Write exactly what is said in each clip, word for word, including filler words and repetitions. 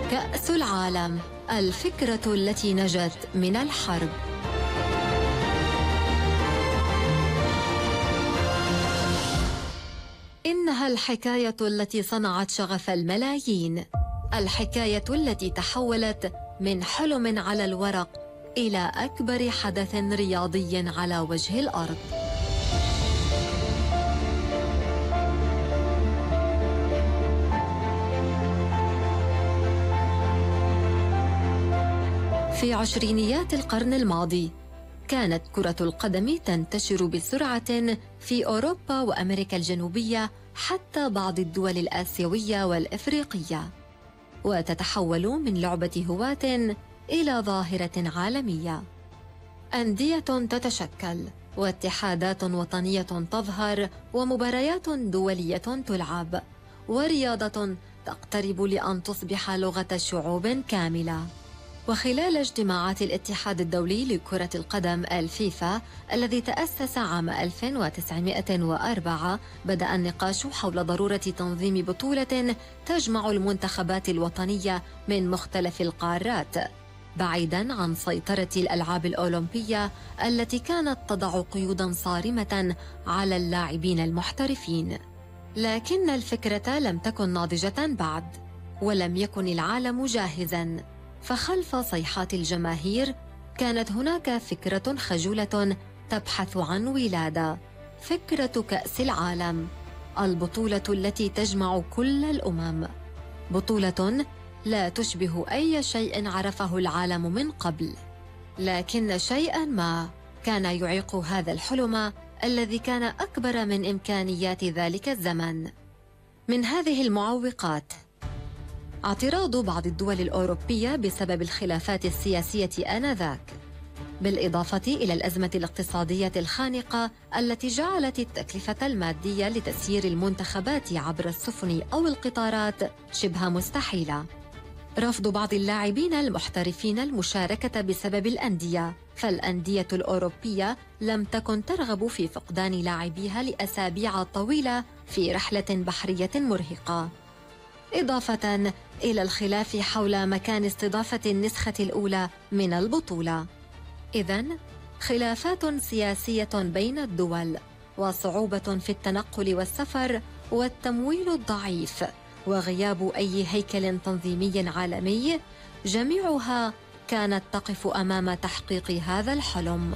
كأس العالم، الفكرة التي نجت من الحرب. إنها الحكاية التي صنعت شغف الملايين، الحكاية التي تحولت من حلم على الورق إلى أكبر حدث رياضي على وجه الأرض. في عشرينيات القرن الماضي كانت كرة القدم تنتشر بسرعة في أوروبا وأمريكا الجنوبية حتى بعض الدول الآسيوية والإفريقية، وتتحول من لعبة هواة إلى ظاهرة عالمية. أندية تتشكل، واتحادات وطنية تظهر، ومباريات دولية تلعب، ورياضة تقترب لأن تصبح لغة شعوب كاملة. وخلال اجتماعات الاتحاد الدولي لكرة القدم الفيفا الذي تأسس عام ألف وتسعمائة وأربعة، بدأ النقاش حول ضرورة تنظيم بطولة تجمع المنتخبات الوطنية من مختلف القارات، بعيداً عن سيطرة الألعاب الأولمبية التي كانت تضع قيوداً صارمة على اللاعبين المحترفين. لكن الفكرة لم تكن ناضجة بعد، ولم يكن العالم جاهزاً. فخلف صيحات الجماهير كانت هناك فكرة خجولة تبحث عن ولادة، فكرة كأس العالم، البطولة التي تجمع كل الأمم، بطولة لا تشبه أي شيء عرفه العالم من قبل. لكن شيئاً ما كان يعيق هذا الحلم الذي كان أكبر من إمكانيات ذلك الزمن. من هذه المعوقات اعتراض بعض الدول الأوروبية بسبب الخلافات السياسية آنذاك، بالإضافة إلى الأزمة الاقتصادية الخانقة التي جعلت التكلفة المادية لتسيير المنتخبات عبر السفن أو القطارات شبه مستحيلة. رفض بعض اللاعبين المحترفين المشاركة بسبب الأندية، فالأندية الأوروبية لم تكن ترغب في فقدان لاعبيها لأسابيع طويلة في رحلة بحرية مرهقة، إضافة إلى الخلاف حول مكان استضافة النسخة الأولى من البطولة. إذن خلافات سياسية بين الدول، وصعوبة في التنقل والسفر، والتمويل الضعيف، وغياب أي هيكل تنظيمي عالمي، جميعها كانت تقف أمام تحقيق هذا الحلم.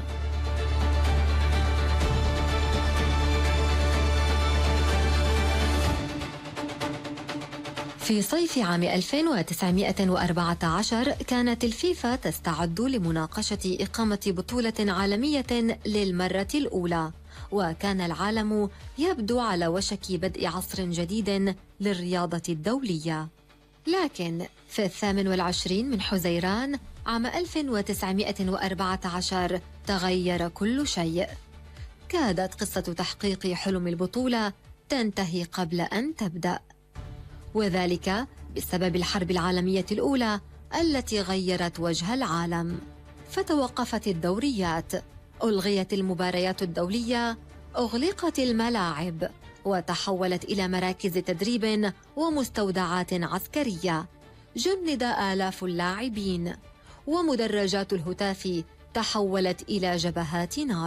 في صيف عام ألف وتسعمائة وأربعة عشر كانت الفيفا تستعد لمناقشة إقامة بطولة عالمية للمرة الأولى، وكان العالم يبدو على وشك بدء عصر جديد للرياضة الدولية. لكن في الثامن والعشرين من حزيران عام ألف وتسعمائة وأربعة عشر تغير كل شيء. كادت قصة تحقيق حلم البطولة تنتهي قبل أن تبدأ، وذلك بسبب الحرب العالمية الأولى التي غيرت وجه العالم. فتوقفت الدوريات، ألغيت المباريات الدولية، أغلقت الملاعب، وتحولت إلى مراكز تدريب ومستودعات عسكرية، جند آلاف اللاعبين، ومدرجات الهتاف تحولت إلى جبهات نار.